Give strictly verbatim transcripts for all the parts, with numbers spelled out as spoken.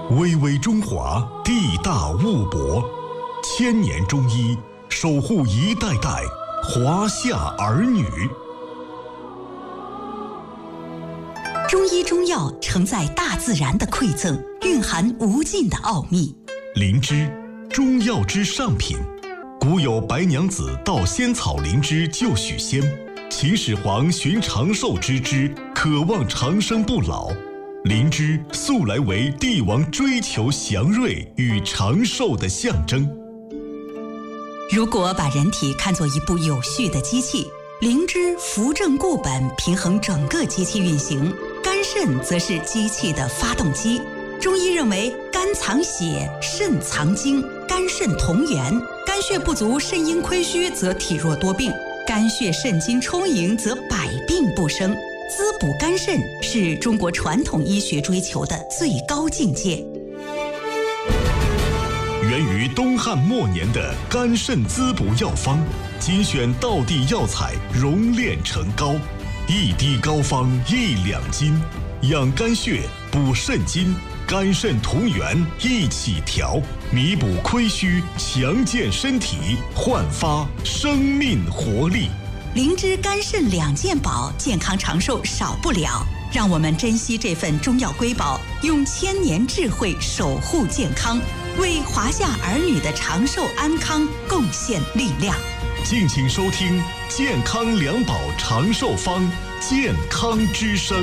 巍巍中华，地大物博，千年中医守护一代代华夏儿女。 中医中药承载大自然的馈赠，蕴含无尽的奥秘。 灵芝，中药之上品。古有白娘子盗仙草灵芝救许仙，秦始皇寻长寿之枝，渴望长生不老。灵芝素来为帝王追求祥瑞与长寿的象征。 如果把人体看作一部有序的机器，灵芝扶正固本，平衡整个机器运行；肝肾则是机器的发动机。中医认为，肝藏血，肾藏精，肝肾同源。肝血不足，肾阴亏虚，则体弱多病；肝血肾精充盈，则百病不生。滋补肝肾是中国传统医学追求的最高境界。 源于东汉末年的肝肾滋补药方，精选道地药材熔炼成膏，一滴膏方一两金，养肝血，补肾精，肝肾同源一起调，弥补亏虚，强健身体，焕发生命活力。 灵芝肝肾两件宝，健康长寿少不了。让我们珍惜这份中药瑰宝，用千年智慧守护健康，为华夏儿女的长寿安康贡献力量。 敬请收听健康两宝长寿方，健康之声。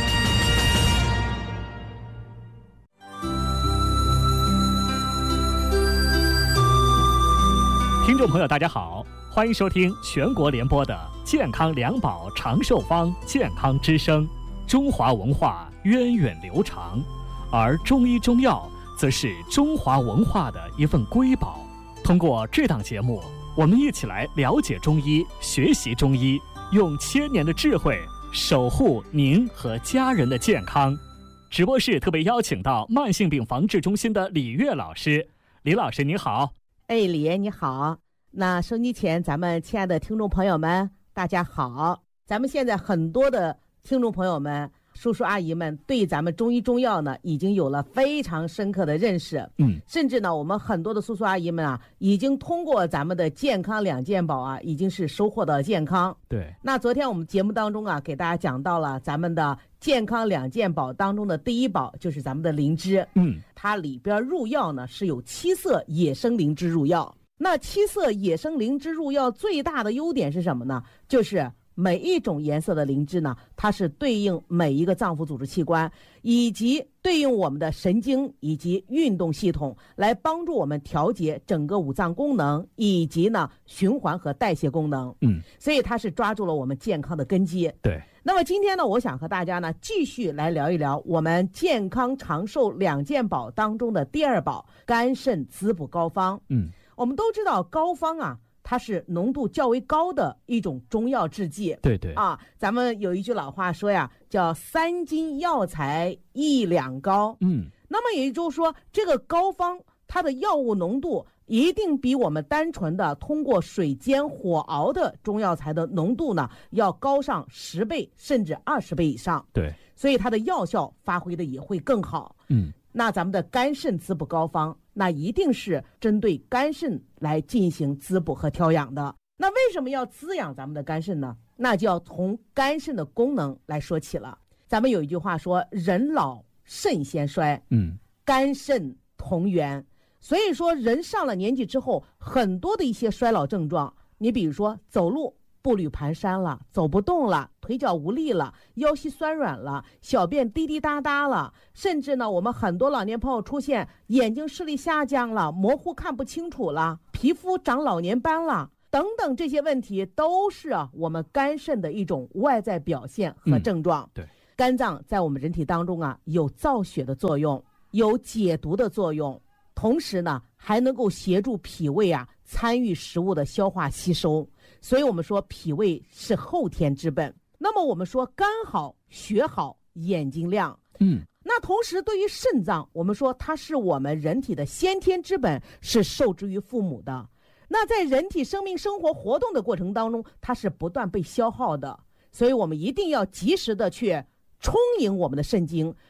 听众朋友大家好，欢迎收听全国联播的健康两宝长寿方，健康之声。中华文化源远流长，而中医中药则是中华文化的一份瑰宝。通过这档节目，我们一起来了解中医，学习中医，用千年的智慧守护您和家人的健康。直播室特别邀请到慢性病防治中心的李月老师。李老师你好。 哎，李爷你好。那收机前咱们亲爱的听众朋友们大家好。咱们现在很多的听众朋友们叔叔阿姨们对咱们中医中药呢已经有了非常深刻的认识，嗯，甚至呢我们很多的叔叔阿姨们啊已经通过咱们的健康两件宝啊已经是收获到健康。 对， 那昨天我们节目当中啊给大家讲到了咱们的健康两件宝当中的第一宝就是咱们的灵芝，嗯，它里边入药呢是有七色野生灵芝入药。那七色野生灵芝入药最大的优点是什么呢？就是每一种颜色的灵芝呢，它是对应每一个脏腑组织器官，以及对应我们的神经以及运动系统，来帮助我们调节整个五脏功能，以及呢循环和代谢功能。嗯，所以它是抓住了我们健康的根基。 对。 那么今天呢，我想和大家呢继续来聊一聊我们健康长寿两件宝当中的第二宝——肝肾滋补膏方。嗯。我们都知道膏方啊，它是浓度较为高的一种中药制剂。 对对啊，咱们有一句老话说呀，叫三斤药材一两膏。嗯，那么也就是说，这个膏方它的药物浓度一定比我们单纯的通过水煎火熬的中药材的浓度呢要高上十倍甚至二十倍以上。 对， 所以它的药效发挥的也会更好。嗯，那咱们的肝肾滋补膏方，那一定是针对肝肾来进行滋补和调养的。那为什么要滋养咱们的肝肾呢？那就要从肝肾的功能来说起了。咱们有一句话说，人老肾先衰，嗯，肝肾同源。所以说人上了年纪之后，很多的一些衰老症状，你比如说走路步履蹒跚了，走不动了，腿脚无力了，腰膝酸软了，小便滴滴答答了，甚至呢我们很多老年朋友出现眼睛视力下降了，模糊看不清楚了，皮肤长老年斑了等等，这些问题都是啊我们肝肾的一种外在表现和症状。嗯，对，肝脏在我们人体当中啊有造血的作用，有解毒的作用，同时呢还能够协助脾胃啊参与食物的消化吸收。所以我们说脾胃是后天之本。那么我们说肝好血好眼睛亮。嗯，那同时对于肾脏，我们说它是我们人体的先天之本，是受之于父母的。那在人体生命生活活动的过程当中，它是不断被消耗的，所以我们一定要及时的去充盈我们的肾精，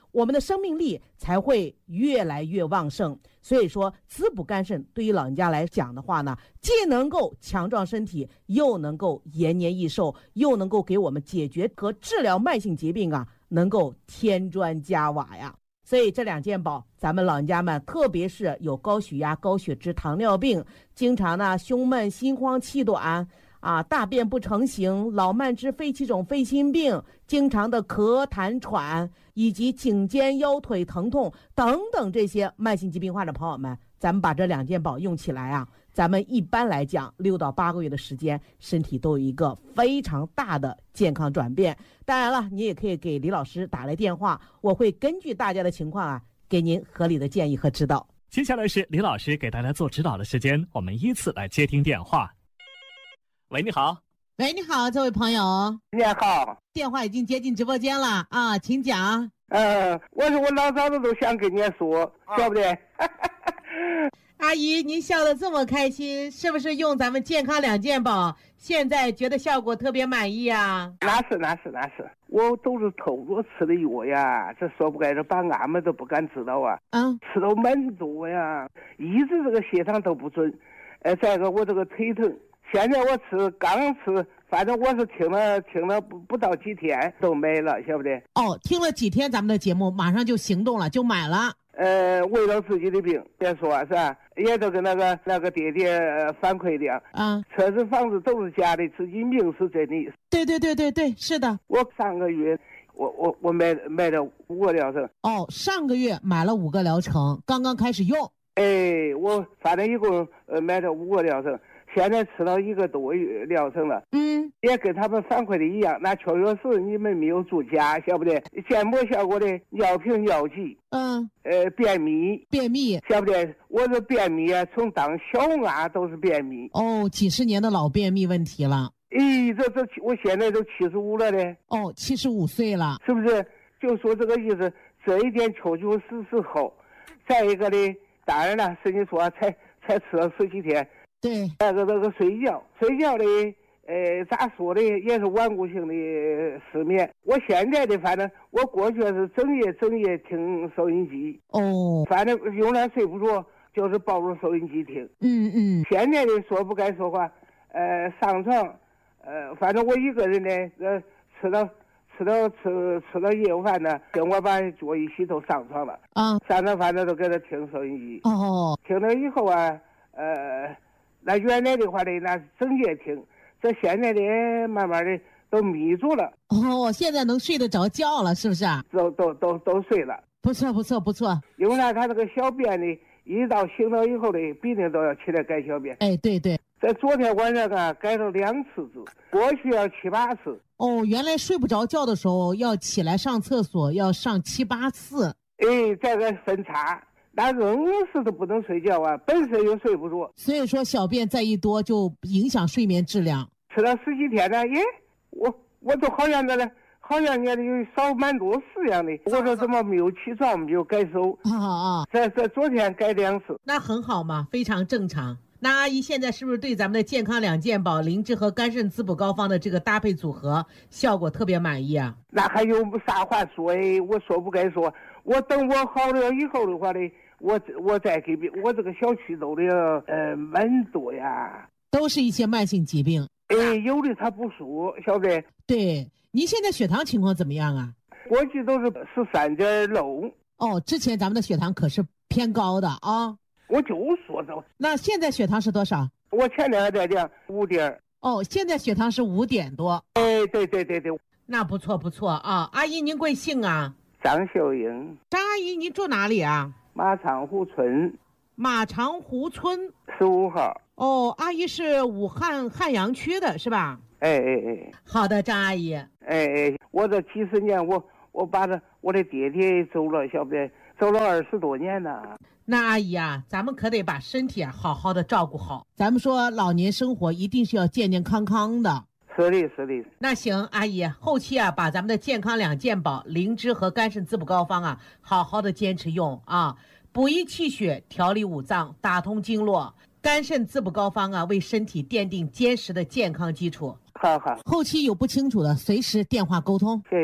我们的生命力才会越来越旺盛。所以说滋补肝肾对于老人家来讲的话呢，既能够强壮身体，又能够延年益寿，又能够给我们解决和治疗慢性疾病啊，能够添砖加瓦呀。所以这两件宝，咱们老人家们，特别是有高血压、高血脂、糖尿病，经常呢胸闷、心慌、气短啊，大便不成形，老慢支、肺气肿、肺心病，经常的咳痰喘，以及颈肩腰腿疼痛等等这些慢性疾病患者朋友们，咱们把这两件宝用起来啊，咱们一般来讲六到八个月的时间，身体都有一个非常大的健康转变。当然了，你也可以给李老师打来电话，我会根据大家的情况啊，给您合理的建议和指导。 接下来是李老师给大家做指导的时间，我们依次来接听电话。喂，你好。 喂，你好，这位朋友。 你好。 电话已经接进直播间了啊，请讲。 嗯，我说我老早子都想跟你说，对不对？ 阿姨，您笑得这么开心，是不是用咱们健康两件宝，现在觉得效果特别满意啊？ 那是那是那是，我都是偷着吃的药呀，这说不该这把俺们都不敢知道啊。 嗯， 吃到蛮多呀，一直这个血糖都不准，呃，再一个我这个腿疼，现在我吃刚吃，反正我是听了听了不不到几天都没了，晓不得？ 哦，听了几天咱们的节目，马上就行动了，就买了。 呃，为了自己的病，别说是吧？也都跟那个那个爹爹、呃、反馈的啊。 嗯， 车子房子都是假的，自己命是真的。 对对对对对，是的。 我上个月，我我我买买了五个疗程。 哦，上个月买了五个疗程，刚刚开始用。 哎，我反正一共呃买了五个疗程。现在吃了一个多月疗程了， 嗯， 也跟他们反馈的一样，那确实是你们没有做假，晓不得？见膜效果的尿频尿急， 嗯， 呃，便秘， 便秘， 晓不得？我这便秘啊，从当小娃都是便秘。 哦，几十年的老便秘问题了。 咦，这这我现在都七十五了呢。 哦，七十五岁了， 是不是？就说这个意思，这一点确确实实好。再一个呢，当然了，是你说才才吃了十几天。 对， 那个那个睡觉，睡觉的，呃，咋说的，也是顽固性的失眠。我现在的，反正我过去是整夜整夜听收音机， 哦， 反正永远睡不着，就是抱着收音机听。 嗯嗯。 现在的说不该说话，呃，上床，呃，反正我一个人呢，呃，吃到吃到吃吃到夜饭呢，跟我把脚一洗都上床了。啊，上床反正都给他听收音机。哦，听了以后啊，呃。那原来的话呢，那整夜听，这现在的慢慢的都迷住了。 哦，现在能睡得着觉了，是不是啊？ 都都都都睡了。 不错不错不错。 因为呢，他这个小便呢，一到醒了以后呢，必定都要起来改小便。 哎，对对。 在昨天晚上啊，改了两次子，过去要七八次。 哦，原来睡不着觉的时候要起来上厕所，要上七八次。 哎，这个分叉。那硬是都不能睡觉啊，本身又睡不着， 所以说小便再一多就影响睡眠质量。 吃了十几天呢，耶，我我都好像那个，好像年的有少蛮多事样的。我说怎么没有起床，没有改手啊啊！ 这这昨天改两次， 那很好嘛，非常正常。那阿姨现在是不是对咱们的健康两件宝灵芝和肝肾滋补膏方的这个搭配组合效果特别满意啊？ 那还有啥话说哎？我说不该说，我等我好了以后的话呢，我我再给别我这个小区都的呃蛮多呀， 都是一些慢性疾病。 哎，有的他不说，晓得？ 对，您现在血糖情况怎么样啊？ 过去都是十三点六。 哦，之前咱们的血糖可是偏高的啊。 我就说这， 那现在血糖是多少？ 我前天还在讲五点。 哦，现在血糖是五点多。 哎，对对对对， 那不错不错啊。阿姨您贵姓啊？ 张秀英。 张阿姨您住哪里啊？ 马场湖村。 马场湖村十五号。 哦，阿姨是武汉汉阳区的是吧？ 哎哎哎。 好的，张阿姨。 哎哎，我这几十年我我把这我的爹爹走了，晓不得？走了二十多年了。 那阿姨啊，咱们可得把身体啊好好的照顾好。咱们说老年生活一定是要健健康康的。 是的，是的。 那行，阿姨，后期啊，把咱们的健康两件宝灵芝和肝肾滋补膏方啊，好好的坚持用啊，补益气血，调理五脏，打通经络。肝肾滋补膏方啊，为身体奠定坚实的健康基础。 好好。 后期有不清楚的，随时电话沟通。 谢谢。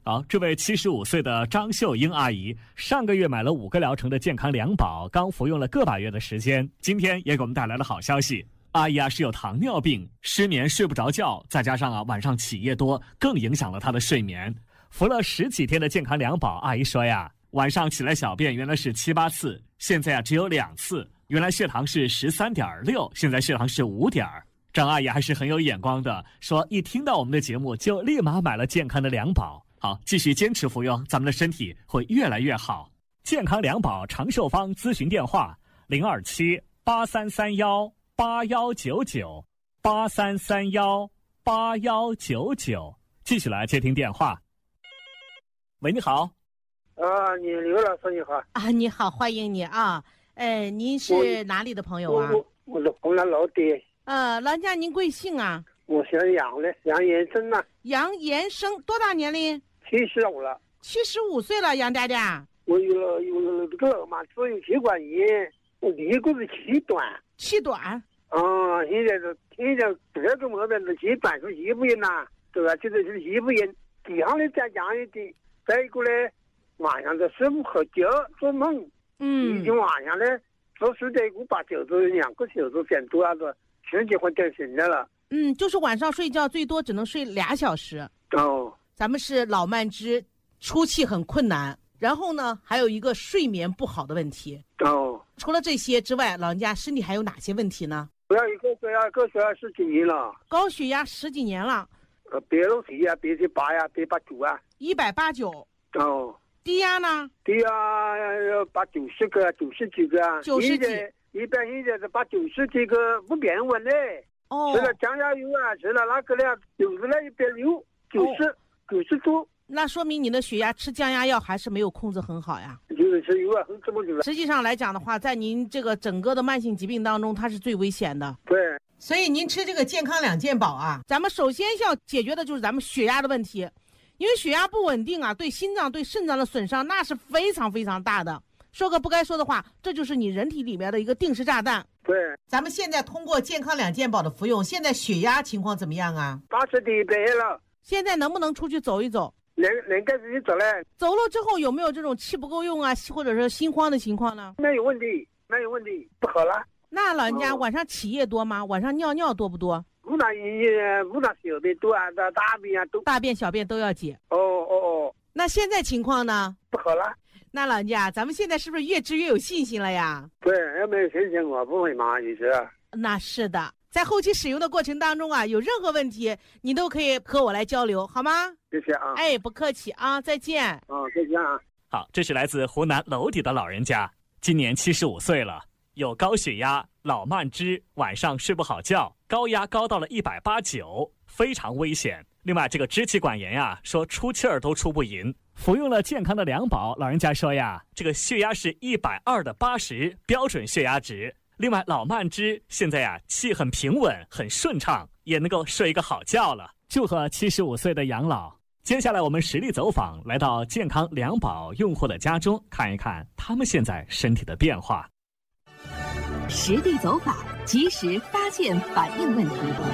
好，这位七十五岁的张秀英阿姨，上个月买了五个疗程的健康两宝，刚服用了个把月的时间，今天也给我们带来了好消息。阿姨啊是有糖尿病，失眠睡不着觉，再加上啊晚上起夜多，更影响了她的睡眠。服了十几天的健康两宝，阿姨说呀，晚上起来小便原来是七八次，现在啊只有两次。原来血糖是十三点六，现在血糖是五点。张阿姨还是很有眼光的，说一听到我们的节目就立马买了健康的两宝。好，继续坚持服用，咱们的身体会越来越好。健康两宝长寿方咨询电话：零二七八三三幺八幺九九八三三幺八幺九九。继续来接听电话。喂，你好。 啊，你刘老师你好。 啊，你好，欢迎你啊。哎，您是哪里的朋友啊？ 我我是湖南老底。 呃，老人家您贵姓啊？ 我姓杨的，杨延生呐。 杨延生多大年龄？ 七十五了。 七十五岁了，杨家家。 我有了有了这个嘛，自由血管炎，我第一个是气短。 气短。 啊，现在是现在第二个毛病是气短，是皮肤炎呐，对吧？这个是皮肤炎，地上的再降一点。再一个呢，晚上的睡不好觉，做梦。嗯。以前晚上呢，做睡得五把小时，两个小时变多样子，十几分钟醒来了。 嗯，就是晚上睡觉最多只能睡俩小时。 哦。 咱们是老慢支，出气很困难，然后呢，还有一个睡眠不好的问题。 哦。 除了这些之外，老人家身体还有哪些问题呢？ 我要一个血压，高血压十几年了。 高血压十几年了。 呃，别六十呀，别十八呀，别八九啊。 一百八九。 哦。 低压呢？ 低压要八九十个，九十几个啊。 九十几。 一般现在是八九十几个不变稳的。 哦。 吃了降压油啊，吃了那个呢，有时呢一百六，九十。九十多， 那说明你的血压吃降压药还是没有控制很好呀。 就是吃油啊，很这么久了。 实际上来讲的话，在您这个整个的慢性疾病当中，它是最危险的。 对。 所以您吃这个健康两健宝啊，咱们首先要解决的就是咱们血压的问题，因为血压不稳定啊，对心脏、对肾脏的损伤那是非常非常大的。说个不该说的话，这就是你人体里面的一个定时炸弹。 对。 咱们现在通过健康两健宝的服用，现在血压情况怎么样啊？ 八十点一百了。 现在能不能出去走一走？ 能能开始走了。 走了之后有没有这种气不够用啊，或者是心慌的情况呢？ 没有问题，没有问题，不好了。 那老人家晚上起夜多吗？晚上尿尿多不多？ 不但也不但小便多啊，大大便啊都。 大便小便都要解。 哦哦哦。 那现在情况呢？ 不好了。 那老人家，咱们现在是不是越吃越有信心了呀？ 对，要没有信心我不会嘛，也是。 那是的。在后期使用的过程当中啊，有任何问题你都可以和我来交流，好吗？ 谢谢啊。 哎，不客气啊，再见。 啊，再见啊。 好，这是来自湖南娄底的老人家，今年七十五岁了，有高血压、老慢支，晚上睡不好觉，高压高到了一百八九，非常危险。另外，这个支气管炎呀，说出气儿都出不匀。服用了健康的两宝，老人家说呀，这个血压是一百二的八十，标准血压值。另外，老慢支现在呀，气很平稳，很顺畅，也能够睡一个好觉了。祝贺七十五岁的养老。接下来我们实地走访，来到健康两宝用户的家中，看一看他们现在身体的变化。 实地走访，及时发现反映问题。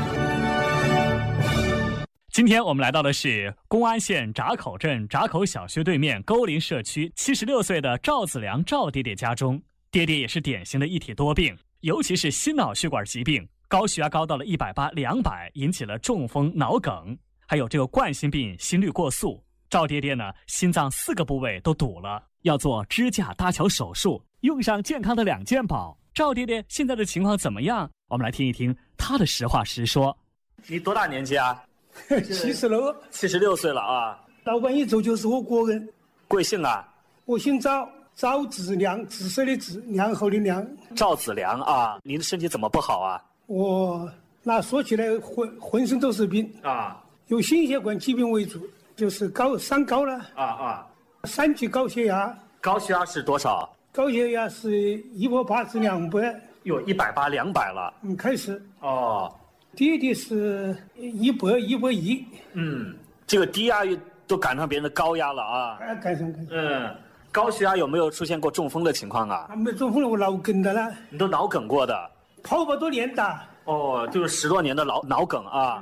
今天我们来到的是公安县闸口镇闸口小学对面沟林社区七十六岁的赵子良赵爹爹家中。爹爹也是典型的一体多病，尤其是心脑血管疾病，高血压高到了一百八、两百，引起了中风、脑梗，还有这个冠心病、心率过速。赵爹爹呢，心脏四个部位都堵了，要做支架搭桥手术，用上健康的两健宝。赵爹爹现在的情况怎么样？我们来听一听他的实话实说。你多大年纪啊？ 七十六。 七十六岁了啊。 老板一走就是我个人。 贵姓啊？ 我姓赵。赵子良，紫色的紫，良好的良。 赵子良啊，您的身体怎么不好啊？ 我那说起来浑浑身都是病啊， 有心血管疾病为主，就是高三高了啊啊， 三级高血压。 高血压是多少？ 高血压是一百八至两百。 有一百八两百了。 嗯，开始。 哦。 爹爹是一百一百一。 嗯，这个低压都赶上别人的高压了啊。 啊，赶上赶上。 嗯。高血压有没有出现过中风的情况啊？ 没中风了，我脑梗的了。 你都脑梗过的？ 跑跑多年的。 哦，就是十多年的脑脑梗啊。嗯、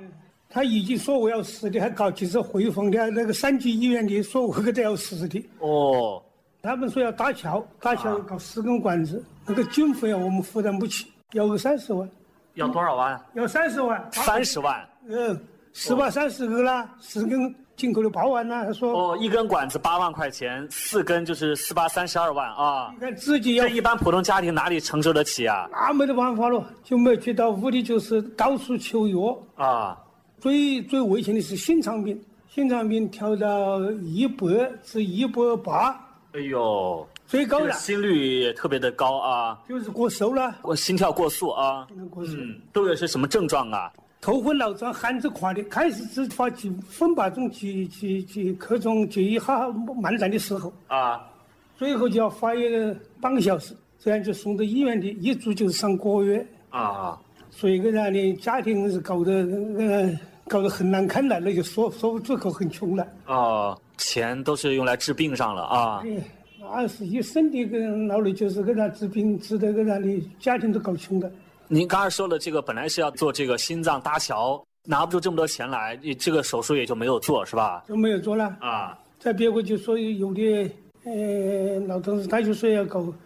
他已经说我要死的，还搞几次汇丰的那个三级医院的说我这个要死的。 哦， 他们说要搭桥，搭桥搞十根管子，啊、那个经费啊我们负担不起，要个三十万。 要多少万？ 要三十万。 三十万。 嗯，十把三十个啦，十根进口的八万啦。他说哦，一根管子八万块钱，四根就是四八三十二万啊！ 你看自己要， 这一般普通家庭哪里承受得起啊？ 那没得办法了，就没去到屋里就是到处求药啊。 最最危险的是心脏病，心脏病调到一百至一百八。 哎呦， 最高了， 心率也特别的高啊， 就是过瘦了， 我心跳过速啊， 过速， 嗯，都有些什么症状啊？ 头昏脑胀，喊着垮的，开始只发几分把钟几几几刻钟，就一下漫长的时候啊，最后就要发一个半个小时，这样就送到医院的，一住就是上个月啊， 所以个人的家庭是搞得呃搞得很难看了，那就说说不出口，很穷了哦。钱都是用来治病上了啊！ 对，那是一生的个劳累，就是给他治病，治的个人的家庭都搞穷的。 您刚才说了，这个本来是要做这个心脏搭桥，拿不出这么多钱来，这个手术也就没有做，是吧？ 就没有做了啊！ 在别国就说有的呃老同志他就说要搞